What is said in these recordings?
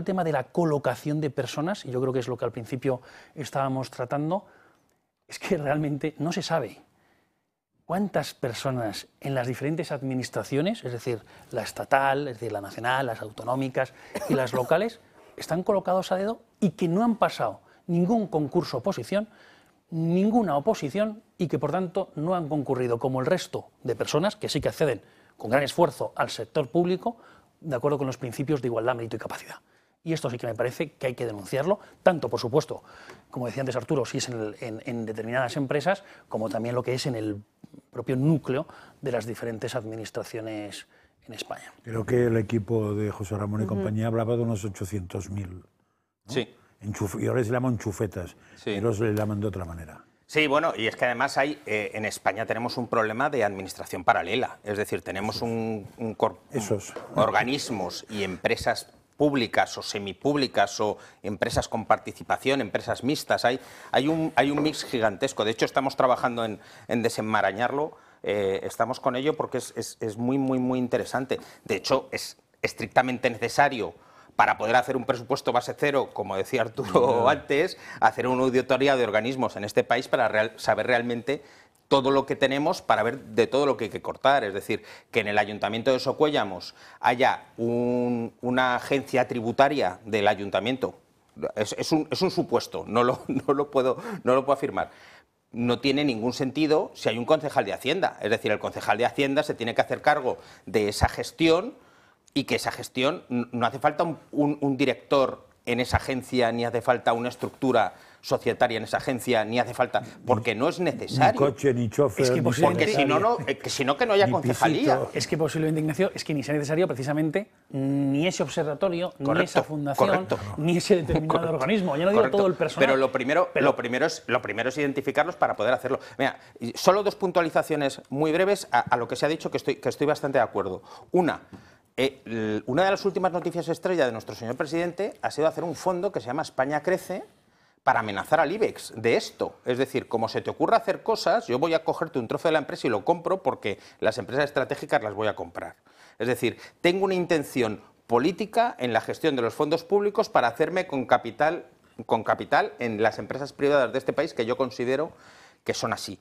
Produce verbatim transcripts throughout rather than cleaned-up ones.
tema de la colocación de personas, y yo creo que es lo que al principio estábamos tratando, es que realmente no se sabe cuántas personas en las diferentes administraciones, es decir, la estatal, es decir, la nacional, las autonómicas y las locales, están colocados a dedo y que no han pasado ningún concurso oposición, ninguna oposición, y que por tanto no han concurrido como el resto de personas que sí que acceden con gran esfuerzo al sector público, de acuerdo con los principios de igualdad, mérito y capacidad. Y esto sí que me parece que hay que denunciarlo, tanto, por supuesto, como decía antes Arturo, si es en, el, en, en determinadas empresas, como también lo que es en el propio núcleo de las diferentes administraciones en España. Creo que el equipo de José Ramón y uh-huh. compañía hablaba de unos ochocientos mil. ¿No? Sí. Enchuf- y ahora se llaman chufetas, sí. Ellos le llaman de otra manera. Sí, bueno, y es que además hay eh, en España tenemos un problema de administración paralela, es decir, tenemos Esos. un, un, cor- Esos. un organismos y empresas públicas o semipúblicas o empresas con participación, empresas mixtas, hay, hay, un, hay un mix gigantesco. De hecho, estamos trabajando en, en desenmarañarlo, eh, estamos con ello porque es, es, es muy, muy, muy interesante. De hecho, es estrictamente necesario para poder hacer un presupuesto base cero, como decía Arturo yeah. antes, hacer una auditoría de organismos en este país para real, saber realmente todo lo que tenemos, para ver de todo lo que hay que cortar. Es decir, que en el Ayuntamiento de Socuéllamos haya un, una agencia tributaria del Ayuntamiento, es, es, un, es un supuesto, no lo, no, lo puedo, no lo puedo afirmar. No tiene ningún sentido si hay un concejal de Hacienda. Es decir, el concejal de Hacienda se tiene que hacer cargo de esa gestión, y que esa gestión, no hace falta un, un, un director en esa agencia, ni hace falta una estructura societaria en esa agencia, ni hace falta, porque no es necesario. Ni coche, ni chofer, es que ni porque si no, no, que si no, que no haya concejalía. Pisito. Es que posiblemente, Ignacio, es que ni sea necesario precisamente ni ese observatorio, correcto, ni esa fundación, correcto. ni ese determinado correcto. organismo. Ya no digo correcto. todo el personal. Pero lo primero, pero... Lo, primero es, lo primero es identificarlos para poder hacerlo. Mira, solo dos puntualizaciones muy breves a, a lo que se ha dicho, que estoy, que estoy bastante de acuerdo. Una, Eh, una de las últimas noticias estrella de nuestro señor presidente ha sido hacer un fondo que se llama España Crece para amenazar al IBEX de esto. Es decir, como se te ocurra hacer cosas, yo voy a cogerte un trozo de la empresa y lo compro porque las empresas estratégicas las voy a comprar. Es decir, tengo una intención política en la gestión de los fondos públicos para hacerme con capital, con capital en las empresas privadas de este país que yo considero que son así.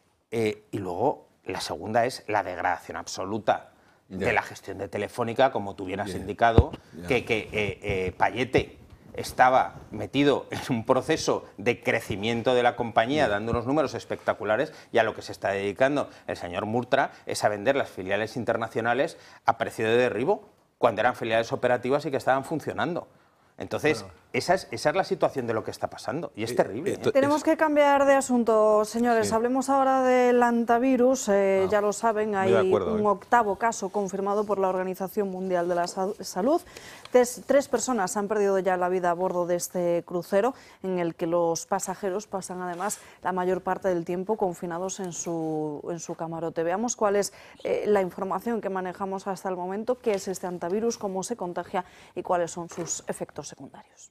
Eh, y luego, la segunda es la degradación absoluta de la gestión de Telefónica, como tú bien has yeah. indicado, yeah. que, que eh, eh, Payete estaba metido en un proceso de crecimiento de la compañía, yeah. dando unos números espectaculares, y a lo que se está dedicando el señor Murtra es a vender las filiales internacionales a precio de derribo, cuando eran filiales operativas y que estaban funcionando. Entonces, bueno. esa, es, esa es la situación de lo que está pasando, y es terrible. ¿eh? Tenemos que cambiar de asunto, señores. Sí. Hablemos ahora del antivirus. Eh, ah, ya lo saben, hay acuerdo, un eh. octavo caso confirmado por la Organización Mundial de la Salud. Tres, tres personas han perdido ya la vida a bordo de este crucero, en el que los pasajeros pasan además la mayor parte del tiempo confinados en su, en su camarote. Veamos cuál es eh, la información que manejamos hasta el momento, qué es este antivirus, cómo se contagia y cuáles son sus efectos secundarios.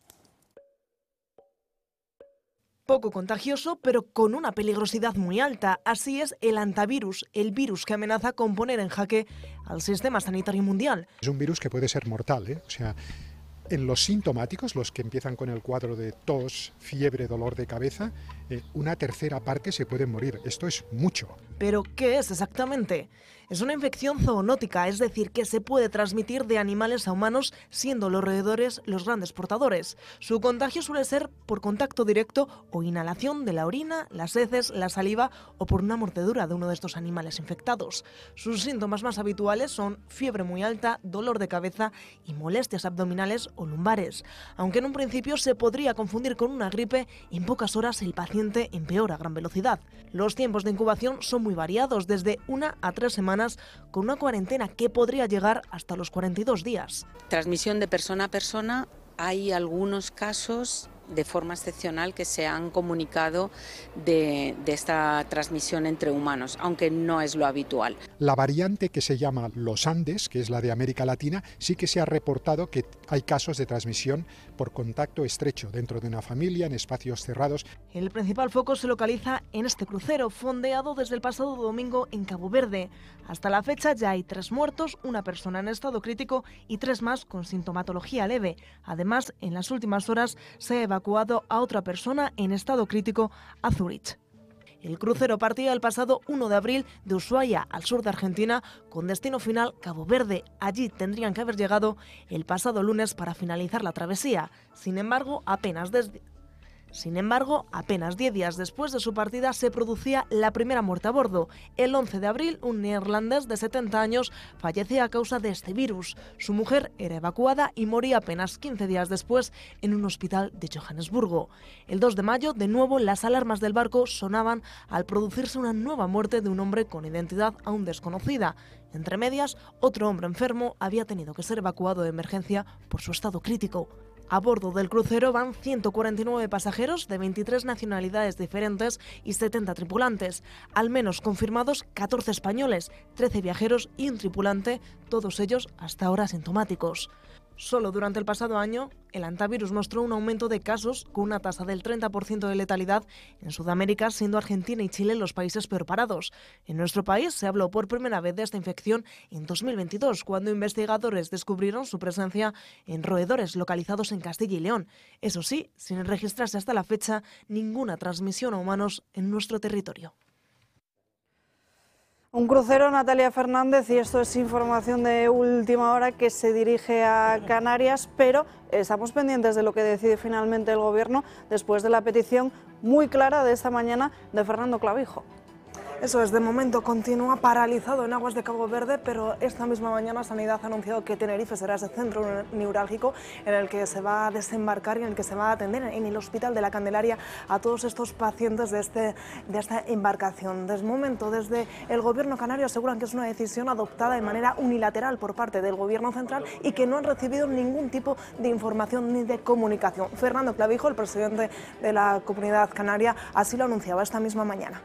Poco contagioso, pero con una peligrosidad muy alta. Así es el antivirus, el virus que amenaza con poner en jaque al sistema sanitario mundial. Es un virus que puede ser mortal, ¿eh? O sea, en los sintomáticos, los que empiezan con el cuadro de tos, fiebre, dolor de cabeza, eh, una tercera parte se pueden morir. Esto es mucho. ¿Pero qué es exactamente? Es una infección zoonótica, es decir, que se puede transmitir de animales a humanos, siendo los roedores los grandes portadores. Su contagio suele ser por contacto directo o inhalación de la orina, las heces, la saliva o por una mordedura de uno de estos animales infectados. Sus síntomas más habituales son fiebre muy alta, dolor de cabeza y molestias abdominales o lumbares. Aunque en un principio se podría confundir con una gripe, en pocas horas el paciente empeora a gran velocidad. Los tiempos de incubación son muy variados, desde una a tres semanas, con una cuarentena que podría llegar hasta los cuarenta y dos días. Transmisión de persona a persona, hay algunos casos de forma excepcional que se han comunicado de, de esta transmisión entre humanos, aunque no es lo habitual. La variante que se llama los Andes, que es la de América Latina, sí que se ha reportado que hay casos de transmisión por contacto estrecho dentro de una familia, en espacios cerrados. El principal foco se localiza en este crucero, fondeado desde el pasado domingo en Cabo Verde. Hasta la fecha ya hay tres muertos, una persona en estado crítico y tres más con sintomatología leve. Además, en las últimas horas se ha evacuado a otra persona en estado crítico a Zúrich. El crucero partía el pasado uno de abril de Ushuaia, al sur de Argentina, con destino final Cabo Verde. Allí tendrían que haber llegado el pasado lunes para finalizar la travesía. Sin embargo, apenas desde... Sin embargo, apenas diez días después de su partida se producía la primera muerte a bordo. El once de abril, un neerlandés de setenta años fallecía a causa de este virus. Su mujer era evacuada y moría apenas quince días después en un hospital de Johannesburgo. El dos de mayo, de nuevo, las alarmas del barco sonaban al producirse una nueva muerte de un hombre con identidad aún desconocida. Entre medias, otro hombre enfermo había tenido que ser evacuado de emergencia por su estado crítico. A bordo del crucero van ciento cuarenta y nueve pasajeros de veintitrés nacionalidades diferentes y setenta tripulantes. Al menos confirmados catorce españoles, trece viajeros y un tripulante, todos ellos hasta ahora asintomáticos. Solo durante el pasado año, el hantavirus mostró un aumento de casos con una tasa del treinta por ciento de letalidad en Sudamérica, siendo Argentina y Chile los países peor parados. En nuestro país se habló por primera vez de esta infección en dos mil veintidós, cuando investigadores descubrieron su presencia en roedores localizados en Castilla y León. Eso sí, sin registrarse hasta la fecha ninguna transmisión a humanos en nuestro territorio. Un crucero, Natalia Fernández, y esto es información de última hora que se dirige a Canarias, pero estamos pendientes de lo que decide finalmente el Gobierno después de la petición muy clara de esta mañana de Fernando Clavijo. Eso es, de momento continúa paralizado en aguas de Cabo Verde, pero esta misma mañana Sanidad ha anunciado que Tenerife será ese centro neurálgico en el que se va a desembarcar y en el que se va a atender en el Hospital de la Candelaria a todos estos pacientes de, este, de esta embarcación. Desde momento, desde el Gobierno canario aseguran que es una decisión adoptada de manera unilateral por parte del Gobierno central y que no han recibido ningún tipo de información ni de comunicación. Fernando Clavijo, el presidente de la Comunidad Canaria, así lo anunciaba esta misma mañana.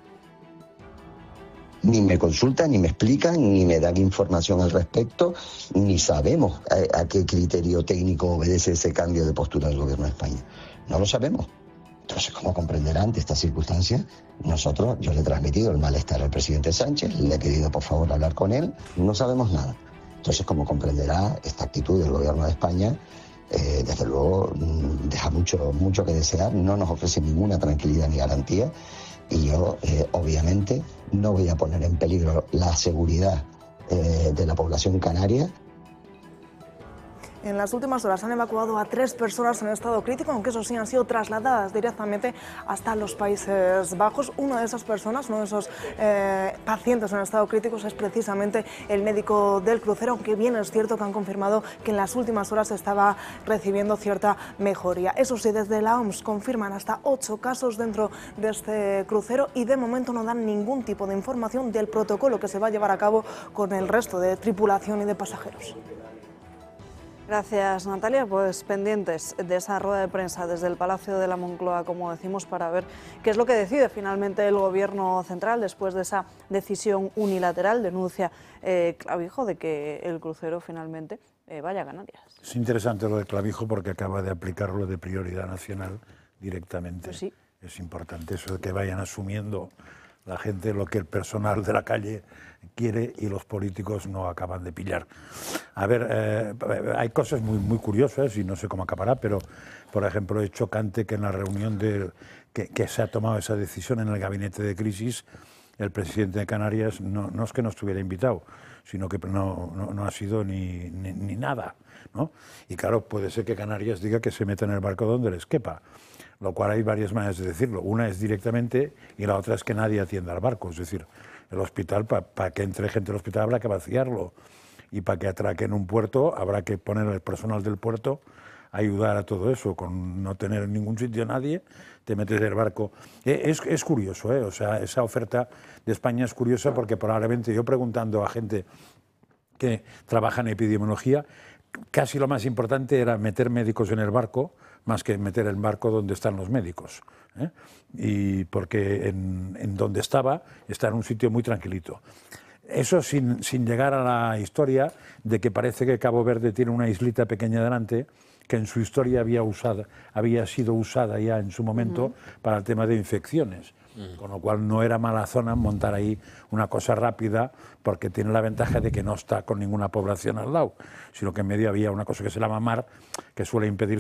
Ni me consultan, ni me explican, ni me dan información al respecto, ni sabemos a, a qué criterio técnico obedece ese cambio de postura del Gobierno de España. No lo sabemos. Entonces, como comprenderán, ante estas circunstancias, nosotros, yo le he transmitido el malestar al presidente Sánchez, le he pedido por favor hablar con él, no sabemos nada. Entonces, como comprenderá, esta actitud del Gobierno de España, eh, desde luego, deja mucho, mucho que desear, no nos ofrece ninguna tranquilidad ni garantía. Y yo, eh, obviamente, no voy a poner en peligro la seguridad eh, de la población canaria. En las últimas horas han evacuado a tres personas en estado crítico, aunque eso sí han sido trasladadas directamente hasta los Países Bajos. Una de esas personas, uno de esos eh, pacientes en estado crítico es precisamente el médico del crucero, aunque bien es cierto que han confirmado que en las últimas horas estaba recibiendo cierta mejoría. Eso sí, desde la O M S confirman hasta ocho casos dentro de este crucero y de momento no dan ningún tipo de información del protocolo que se va a llevar a cabo con el resto de tripulación y de pasajeros. Gracias, Natalia. Pues pendientes de esa rueda de prensa desde el Palacio de la Moncloa, como decimos, para ver qué es lo que decide finalmente el Gobierno central después de esa decisión unilateral, denuncia eh, Clavijo, de que el crucero finalmente eh, vaya a Canarias. Es interesante lo de Clavijo porque acaba de aplicarlo de prioridad nacional directamente. Pues sí. Es importante eso de que vayan asumiendo la gente lo que el personal de la calle quiere y los políticos no acaban de pillar. A ver, eh, hay cosas muy, muy curiosas y no sé cómo acabará, pero, por ejemplo, es chocante que en la reunión de, que, que se ha tomado esa decisión en el gabinete de crisis, el presidente de Canarias no, no es que no estuviera invitado, sino que no, no, no ha sido ni, ni, ni nada, ¿no? Y claro, puede ser que Canarias diga que se meta en el barco donde les quepa, lo cual hay varias maneras de decirlo. Una es directamente y la otra es que nadie atienda al barco. Es decir, el hospital, para pa que entre gente al hospital habrá que vaciarlo y para que atraque en un puerto habrá que poner al personal del puerto a ayudar a todo eso. Con no tener en ningún sitio a nadie, te metes en el barco. Es, es curioso, ¿eh? O sea, esa oferta de España es curiosa porque probablemente yo preguntando a gente que trabaja en epidemiología, casi lo más importante era meter médicos en el barco, más que meter el barco donde están los médicos, ¿eh? Y porque en, en donde estaba, está en un sitio muy tranquilito. Eso sin, sin llegar a la historia de que parece que Cabo Verde tiene una islita pequeña delante, que en su historia había, usado, había sido usada ya en su momento uh-huh. para el tema de infecciones. Uh-huh. Con lo cual no era mala zona montar ahí una cosa rápida, porque tiene la ventaja de que no está con ninguna población al lado, sino que en medio había una cosa que se llama mar, que suele impedir